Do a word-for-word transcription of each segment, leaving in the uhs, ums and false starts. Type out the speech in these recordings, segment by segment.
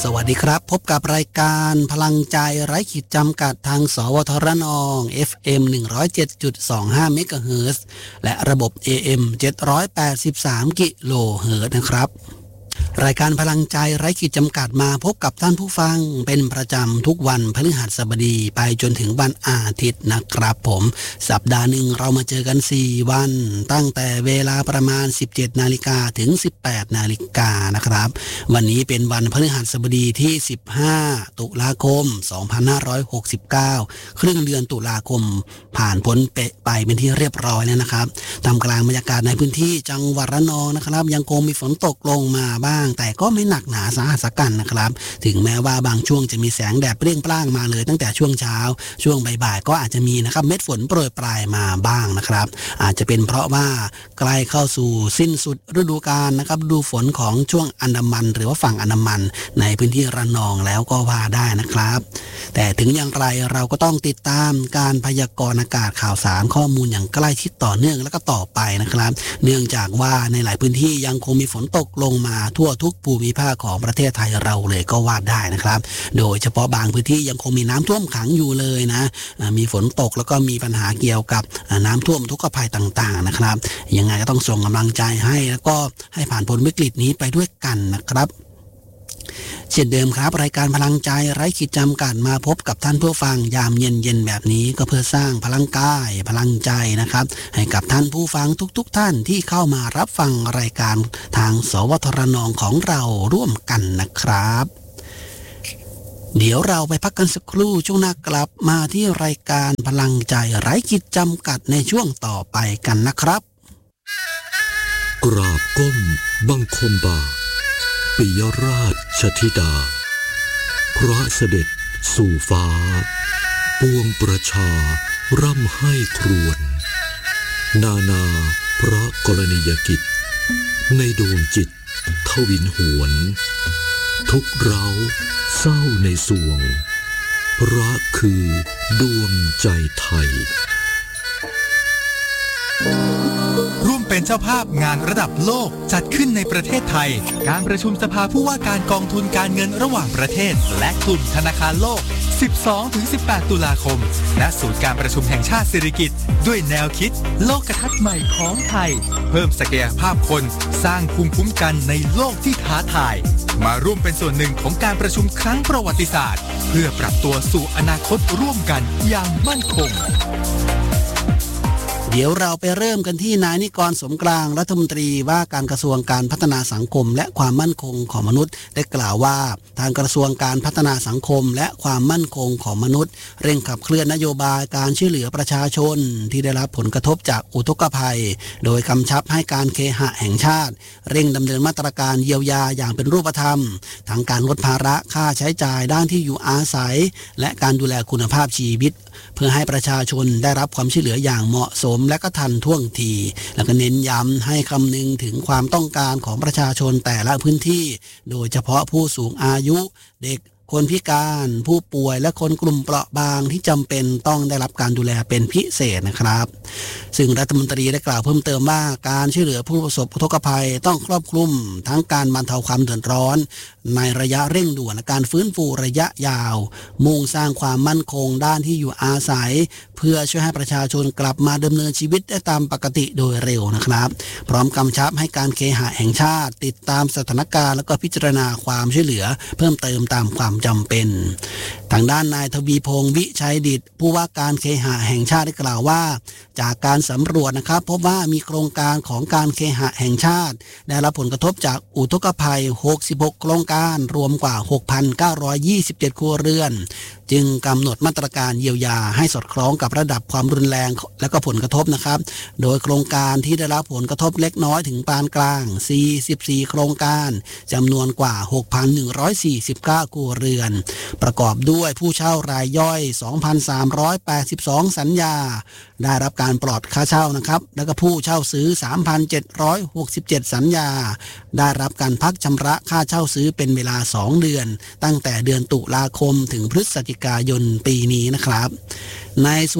สวัสดีครับพบกับรายการพลังใจไร้ขีดจำกัดทางสวทระนอง เอฟ เอ็ม หนึ่งร้อยเจ็ดจุดสองห้า เมกะเฮิรตซ์และระบบ เอ เอ็ม เจ็ดร้อยแปดสิบสาม กิโลเฮิรตซ์นะครับรายการพลังใจไร้ขีดจำกัดมาพบกับท่านผู้ฟังเป็นประจำทุกวันพฤหัสบดีไปจนถึงวันอาทิตย์นะครับผมสัปดาห์หนึ่งเรามาเจอกันสี่วันตั้งแต่เวลาประมาณ สิบเจ็ดนาฬิกา ถึง สิบแปดนาฬิกานะครับวันนี้เป็นวันพฤหัสบดีที่สิบห้าตุลาคมสองพันห้าร้อยหกสิบเก้าครึ่งเดือนตุลาคมผ่านพ้นไปเป็นที่เรียบร้อยแล้วนะครับท่ามกลางบรรยากาศในพื้นที่จังหวัดระนองนะครับยังคงมีฝนตกลงมาบ้างแต่ก็ไม่หนักหนาสาหัสกันนะครับถึงแม้ว่าบางช่วงจะมีแสงแดดเปรี้ยงปร้างมาเลยตั้งแต่ช่วงเช้าช่วงบ่ายๆก็อาจจะมีนะครับเม็ดฝนโปรยปลายมาบ้างนะครับอาจจะเป็นเพราะว่าใกล้เข้าสู่สิ้นสุดฤดูกาลนะครับฤดูฝนของช่วงอันดามันหรือว่าฝั่งอันดามันในพื้นที่ระนองแล้วก็ว่าได้นะครับแต่ถึงอย่างไรเราก็ต้องติดตามการพยากรณ์อากาศข่าวสารข้อมูลอย่างใกล้ชิดต่อเนื่องและก็ต่อไปนะครับเนื่องจากว่าในหลายพื้นที่ยังคงมีฝนตกลงมาทั่วทุกภูมิภาคของประเทศไทยเราเลยก็ว่าได้นะครับโดยเฉพาะบางพื้นที่ยังคงมีน้ำท่วมขังอยู่เลยนะมีฝนตกแล้วก็มีปัญหาเกี่ยวกับน้ำท่วมทุกขภัยต่างๆนะครับยังไงก็ต้องส่งกำลังใจให้แล้วก็ให้ผ่านพ้นวิกฤตนี้ไปด้วยกันนะครับเช่นเดิมครับรายการพลังใจไร้ขีดจำกัดมาพบกับท่านผู้ฟังยามเย็นๆแบบนี้ก็เพื่อสร้างพลังกายพลังใจนะครับให้กับท่านผู้ฟังทุกๆท่านที่เข้ามารับฟังรายการทางสวทระนองของเราร่วมกันนะครับเดี๋ยวเราไปพักกันสักครู่ช่วงหน้ากลับมาที่รายการพลังใจไร้ขีดจำกัดในช่วงต่อไปกันนะครับกราบก้มบังคมบาทปิยราชธิดาพระเสด็จสู่ฟ้าปวงประชาร่ำให้ครวญนานาพระกรณียกิจในดวงจิตทวินหวนทุกเร้าเศร้าในสวงพระคือดวงใจไทยร่วมเป็นเจ้าภาพงานระดับโลกจัดขึ้นในประเทศไทยการประชุมสภาผู้ว่าการกองทุนการเงินระหว่างประเทศและกลุ่มธนาคารโลก สิบสองถึงสิบแปด ตุลาคมณศูนย์การประชุมแห่งชาติสิริกิติ์ด้วยแนวคิดโลกทัศน์ใหม่ของไทยเพิ่มศักยภาพคนสร้างภูมิคุ้มกันในโลกที่ท้าทายมาร่วมเป็นส่วนหนึ่งของการประชุมครั้งประวัติศาสตร์เพื่อปรับตัวสู่อนาคตร่วมกันอย่างมั่นคงเดี๋ยวเราไปเริ่มกันที่นายนิกรสมกลางรัฐมนตรีว่าการกระทรวงการพัฒนาสังคมและความมั่นคงของมนุษย์ได้กล่าวว่าทางกระทรวงการพัฒนาสังคมและความมั่นคงของมนุษย์เร่งขับเคลื่อนนโยบายการช่วยเหลือประชาชนที่ได้รับผลกระทบจากอุทกภัยโดยกำชับให้การเคหะแห่งชาติเร่งดำเนินมาตรการเยียวยาอย่างเป็นรูปธรรมทั้งการลดภาระค่าใช้จ่ายด้านที่อยู่อาศัยและการดูแลคุณภาพชีวิตเพื่อให้ประชาชนได้รับความช่วยเหลืออย่างเหมาะสมและก็ทันท่วงทีและก็เน้นย้ำให้คำนึงถึงความต้องการของประชาชนแต่ละพื้นที่โดยเฉพาะผู้สูงอายุเด็กคนพิการผู้ป่วยและคนกลุ่มเปราะบางที่จำเป็นต้องได้รับการดูแลเป็นพิเศษนะครับซึ่งรัฐมนตรีได้กล่าวเพิ่มเติมว่าการช่วยเหลือผู้ประสบอุทกภัยต้องครอบคลุมทั้งการบรรเทาความเดือดร้อนในระยะเร่งด่วนและการฟื้นฟูระยะยาวมุ่งสร้างความมั่นคงด้านที่อยู่อาศัยเพื่อช่วยให้ประชาชนกลับมาดำเนินชีวิตได้ตามปกติโดยเร็วนะครับพร้อมกำชับให้การเคหะแห่งชาติติดตามสถานการณ์และก็พิจารณาความช่วยเหลือเพิ่มเติมตามความจำเป็นทางด้านนายทวีพงษ์วิชัยดิษฐ์ผู้ว่าการเคหะแห่งชาติได้กล่าวว่าจากการสำรวจนะครับพบว่ามีโครงการของการเคหะแห่งชาติได้รับผลกระทบจากอุทกภัยหกสิบหกโครงการรวมกว่า หกพันเก้าร้อยยี่สิบเจ็ด ครัวเรือนจึงกำหนดมาตรการเยียวยาให้สอดคล้องกับระดับความรุนแรงและก็ผลกระทบนะครับโดยโครงการที่ได้รับผลกระทบเล็กน้อยถึงปานกลางสี่สิบสี่โครงการจำนวนกว่า หกพันหนึ่งร้อยสี่สิบเก้า ครัวเรือนประกอบด้วยผู้เช่ารายย่อย สองพันสามร้อยแปดสิบสอง สัญญาได้รับการปลอดค่าเช่านะครับแล้วก็ผู้เช่าซื้อ สามพันเจ็ดร้อยหกสิบเจ็ด สัญญาได้รับการพักชำระค่าเช่าซื้อเป็นเวลาสองเดือนตั้งแต่เดือนตุลาคมถึงพฤศจิกายนปีนี้นะครับในส่วน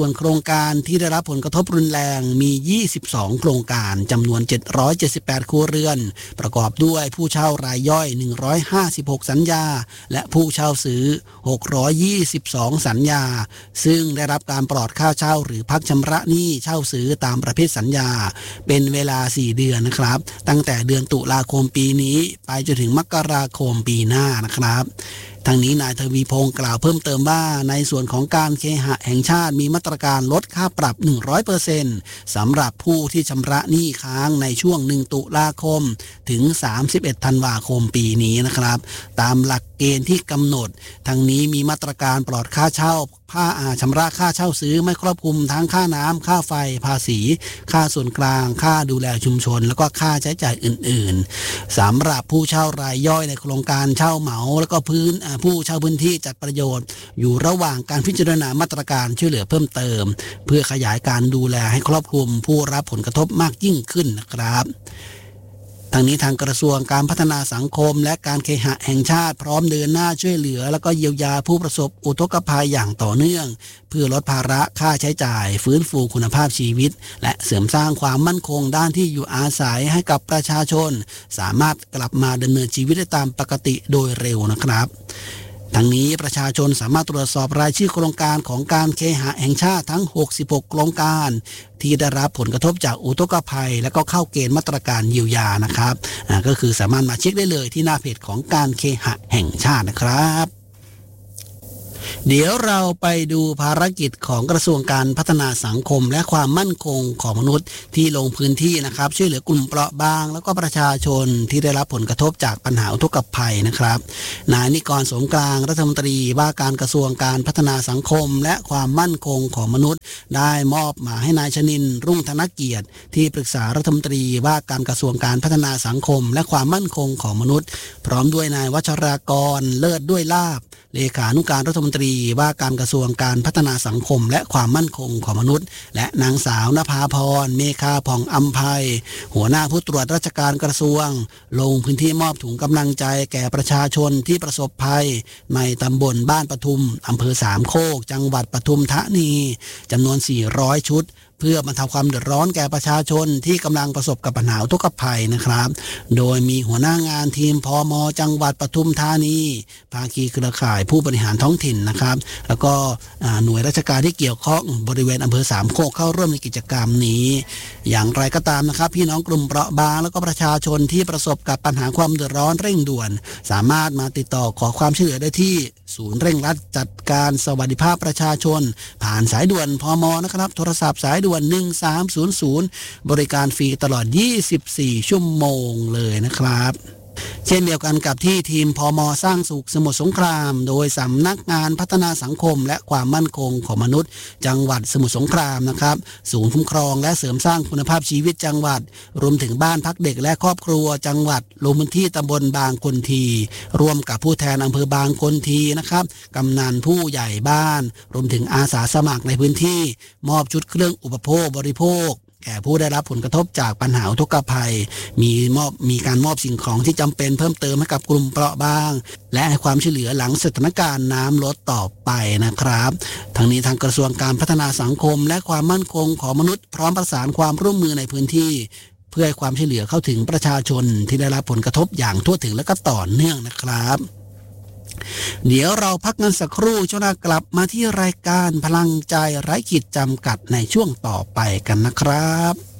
ส่วนโครงการที่ได้รับผลกระทบรุนแรงมียี่สิบสองโครงการจำนวนเจ็ดร้อยเจ็ดสิบแปดครัวเรือนประกอบด้วยผู้เช่ารายย่อยหนึ่งร้อยห้าสิบหกสัญญาและผู้เช่าซื้อหกร้อยยี่สิบสองสัญญาซึ่งได้รับการปลอดค่าเช่าหรือพักชำระหนี้เช่าซื้อตามประเภทสัญญาเป็นเวลาสี่เดือนนะครับตั้งแต่เดือนตุลาคมปีนี้ไปจนถึงมกราคมปีหน้านะครับทางนี้นายทวีพงศ์กล่าวเพิ่มเติมว่าในส่วนของการเคหะแห่งชาติมีมาตรการลดค่าปรับ หนึ่งร้อยเปอร์เซ็นต์ สำหรับผู้ที่ชำระหนี้ค้างในช่วงหนึ่งตุลาคมถึงสามสิบเอ็ดธันวาคมปีนี้นะครับตามหลักเกณฑ์ที่กำหนดทางนี้มีมาตรการปลอดค่าเช่าค่าชำระค่าเช่าซื้อไม่ครอบคลุมทั้งค่าน้ำค่าไฟภาษีค่าส่วนกลางค่าดูแลชุมชนแล้วก็ค่าใช้จ่ายอื่นๆสำหรับผู้เช่ารายย่อยในโครงการเช่าเหมาแล้วก็พื้นผู้เช่าพื้นที่จัดประโยชน์อยู่ระหว่างการพิจารณามาตรการช่วยเหลือเพิ่มเติมเพื่อขยายการดูแลให้ครอบคลุมผู้รับผลกระทบมากยิ่งขึ้นนะครับทางนี้ทางกระทรวงการพัฒนาสังคมและการเคหะแห่งชาติพร้อมเดินหน้าช่วยเหลือแล้วก็เยียวยาผู้ประสบอุทกภัยอย่างต่อเนื่องเพื่อลดภาระค่าใช้จ่ายฟื้นฟูคุณภาพชีวิตและเสริมสร้างความมั่นคงด้านที่อยู่อาศัยให้กับประชาชนสามารถกลับมาดำเนินชีวิตได้ตามปกติโดยเร็วนะครับทั้งนี้ประชาชนสามารถตรวจสอบรายชื่อโครงการของการเคหะแห่งชาติทั้งหกสิบหกโครงการที่ได้รับผลกระทบจากอุทกภัยและก็เข้าเกณฑ์มาตรการเยียวยานะครับก็คือสามารถมาเช็คได้เลยที่หน้าเพจของการเคหะแห่งชาตินะครับเดี๋ยวเราไปดูภารกิจของกระทรวงการพัฒนาสังคมและความมั่นคงของมนุษย์ที่ลงพื้นที่นะครับช่วยเหลือกลุ่มเปราะบางแล้วก็ประชาชนที่ได้รับผลกระทบจากปัญหาอุทกภัยนะครับนายนิกรสงกลางรัฐมนตรีว่าการกระทรวงการพัฒนาสังคมและความมั่นคงของมนุษย์ได้มอบหมายให้นายชนินทร์รุ่งธนเกียรติที่ปรึกษารัฐมนตรีว่าการกระทรวงการพัฒนาสังคมและความมั่นคงของมนุษย์พร้อมด้วยนายวัชรากรเลิศด้วยลาภเลขานุการรัฐมนตรีว่าการกระทรวงการพัฒนาสังคมและความมั่นคงของมนุษย์และนางสาวนภาพรเมฆาผ่องอำไพหัวหน้าผู้ตรวจราชการกระทรวงลงพื้นที่มอบถุงกำลังใจแก่ประชาชนที่ประสบภัยในตำบลบ้านปทุมอำเภอสามโคกจังหวัดปทุมธานีจำนวนสี่ร้อยชุดเพื่อบรรเทาความเดือดร้อนแก่ประชาชนที่กำลังประสบกับปัญหาอุทกภัยนะครับโดยมีหัวหน้างานทีมพม.จังหวัดปทุมธานีภาคีเครือข่ายผู้บริหารท้องถิ่นนะครับแล้วก็หน่วยราชการที่เกี่ยวข้องบริเวณอำเภอสามโคกเข้าร่วมในกิจกรรมนี้อย่างไรก็ตามนะครับพี่น้องกลุ่มเปราะบางแล้วก็ประชาชนที่ประสบกับปัญหาความเดือดร้อนเร่งด่วนสามารถมาติดต่อขอความช่วยเหลือได้ที่ศูนย์เร่งรัดจัดการสวัสดิภาพประชาชนผ่านสายด่วนพม.นะครับโทรศัพท์สายด่วนหนึ่งสามศูนย์ศูนย์บริการฟรีตลอดยี่สิบสี่ชั่วโมงเลยนะครับเช่นเดียวกันกับที่ทีมพม.สร้างสุขสมุทรสงครามโดยสำนักงานพัฒนาสังคมและความมั่นคงของมนุษย์จังหวัดสมุทรสงครามนะครับศูนย์คุ้มครองและเสริมสร้างคุณภาพชีวิตจังหวัดรวมถึงบ้านพักเด็กและครอบครัวจังหวัดลงพื้นที่ตำบลบางคนทีร่วมกับผู้แทนอำเภอบางคนทีนะครับกำนันผู้ใหญ่บ้านรวมถึงอาสาสมัครในพื้นที่มอบชุดเครื่องอุปโภคบริโภคแก่ผู้ได้รับผลกระทบจากปัญหาอุทกภัยมีมอบมีการมอบสิ่งของที่จำเป็นเพิ่มเติมให้กับกลุ่มเปราะบางและให้ความช่วยเหลือหลังสถานการณ์น้ำลดต่อไปนะครับทั้งนี้ทางกระทรวงการพัฒนาสังคมและความมั่นคงของมนุษย์พร้อมประสานความร่วมมือในพื้นที่เพื่อให้ความช่วยเหลือเข้าถึงประชาชนที่ได้รับผลกระทบอย่างทั่วถึงและก็ต่อเนื่องนะครับเดี๋ยวเราพักกันสักครู่ช่วงหน้ากลับมาที่รายการพลังใจไร้ขีดจำกัดในช่วงต่อไปกันนะครับ